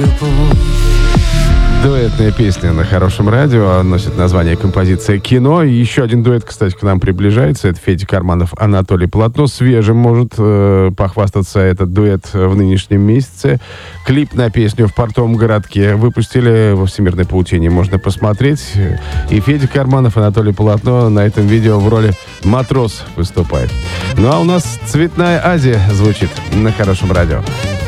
любовь. Дуэтная песня на хорошем радио носит название композиция «Кино». И еще один дуэт, кстати, к нам приближается. Это Федя Карманов, Анатолий Полотно. Свежим может похвастаться этот дуэт в нынешнем месяце. Клип на песню «В портовом городке» выпустили во «Всемирной паутине». Можно посмотреть. И Федя Карманов, Анатолий Полотно на этом видео в роли матрос выступает. Ну а у нас «Цветная Азия» звучит на хорошем радио.